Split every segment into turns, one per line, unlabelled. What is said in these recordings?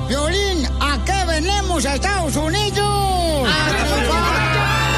Piolín, ¿a qué venimos a Estados Unidos? ¡A triunfar!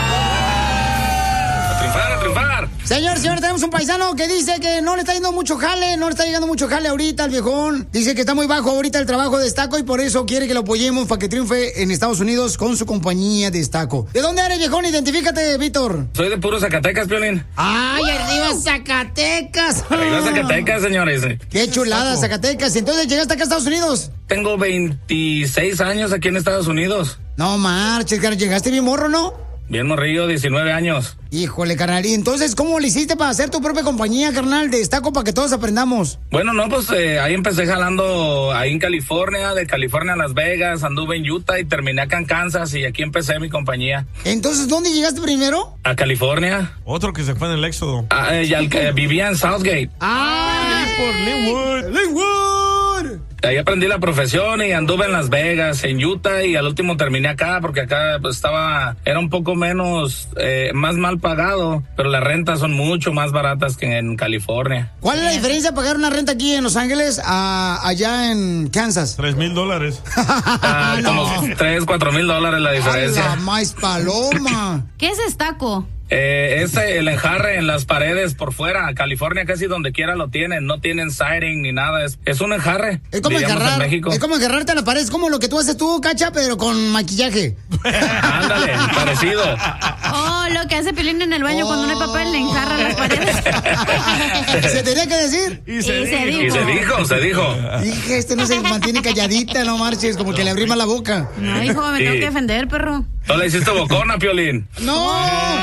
¡A triunfar!
Señor, tenemos un paisano que dice que no le está yendo mucho jale, no le está llegando mucho jale ahorita al viejón. Dice que está muy bajo ahorita el trabajo de Destaco y por eso quiere que lo apoyemos para que triunfe en Estados Unidos con su compañía de Destaco. ¿De dónde eres, viejón? Identifícate, Víctor.
Soy de puro Zacatecas, Piolín.
¡Ay, arriba Zacatecas!
Arriba Zacatecas, señores.
¡Qué chulada, Zacatecas! Entonces, ¿llegaste acá a Estados Unidos?
Tengo 26 años aquí en Estados Unidos.
No marches, carnal. ¿Llegaste bien morro, no?
Bien morrillo, 19 años.
Híjole, carnal. ¿Y entonces cómo le hiciste para hacer tu propia compañía, carnal, de Destaco para que todos aprendamos?
Bueno, no, pues ahí empecé jalando ahí en California, de California a Las Vegas, anduve en Utah y terminé acá en Kansas y aquí empecé mi compañía.
Entonces, ¿dónde llegaste primero?
A California.
Otro que se fue en el éxodo.
Vivía en Southgate.
Por
Linwood.
Ahí aprendí la profesión y anduve en Las Vegas, en Utah y al último terminé acá porque acá pues era un poco menos, más mal pagado, pero las rentas son mucho más baratas que en California.
¿Cuál es la diferencia de pagar una renta aquí en Los Ángeles a allá en Kansas?
$3,000.
Como $3,000-4,000 la diferencia.
¡A la más paloma!
¿Qué es Destaco?
Es el enjarre en las paredes por fuera. California casi donde quiera lo tienen. No tienen siding ni nada. Es un enjarre.
Es como enjarrarte a la pared. Es como lo que tú haces tú, Cacha, pero con maquillaje.
Ándale, parecido.
Oh, lo que hace Piolín en el baño cuando no hay papel, le enjarra las paredes.
¿Se tenía que decir?
Y se dijo.
Dije, no se mantiene calladita, no marches, como que le abrí mal la boca.
No, hijo, me tengo que defender, perro.
¿No le hiciste bocona, Piolín?
¡No!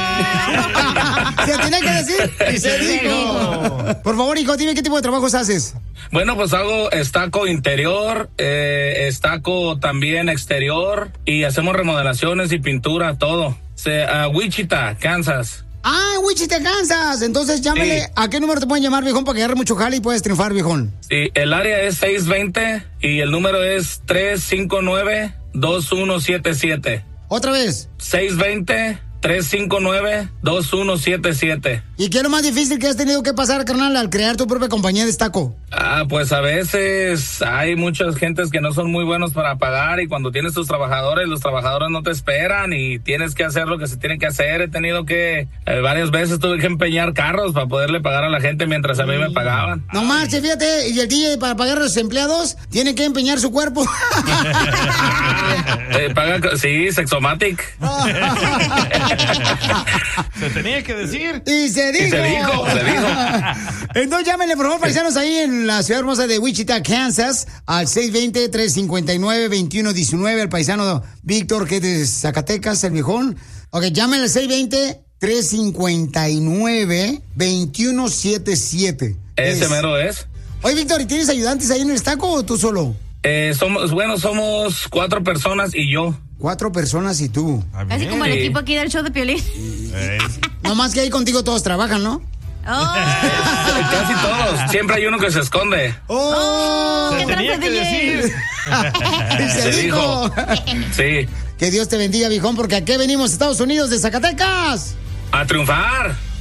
Se tiene que decir y se dijo. Por favor, hijo, dime qué tipo de trabajos haces.
Bueno, pues hago estaco interior, estaco también exterior y hacemos remodelaciones y pintura, todo. Wichita, Kansas.
Wichita, Kansas. Entonces llámele. Sí. ¿A qué número te pueden llamar, viejón, para que agarre mucho jale y puedes triunfar, viejón?
Sí, el área es 620 y el número es 359-2177.
¿Otra vez?
620-359-2177.
¿Y qué es lo más difícil que has tenido que pasar, carnal, al crear tu propia compañía de Destaco?
Pues a veces hay muchas gentes que no son muy buenos para pagar y cuando tienes tus trabajadores, los trabajadores no te esperan y tienes que hacer lo que se tiene que hacer. He tenido que, varias veces tuve que empeñar carros para poderle pagar a la gente mientras a mí me pagaban.
No marches, fíjate, y el DJ para pagar a los empleados tiene que empeñar su cuerpo.
Sí, Sexomatic.
Se tenía que decir.
Y se dijo. Entonces llámenle, por favor, paisanos, ahí en la ciudad hermosa de Wichita, Kansas, al 620-359-2119, al paisano Víctor, que es de Zacatecas, el viejón. Ok, llámenle al 620-359-2177.
Ese mero es.
Oye, Víctor, ¿y tienes ayudantes ahí en el Destaco o tú solo?
Somos 4 personas y yo.
4 personas y tú.
Casi como el equipo aquí del show de Piolín.
No más que ahí contigo todos trabajan, ¿no?
Casi todos. Siempre hay uno que se esconde.
¿Qué tenía que decir?
Se dijo.
Sí.
Que Dios te bendiga, viejón, porque aquí venimos, Estados Unidos, de Zacatecas.
A triunfar.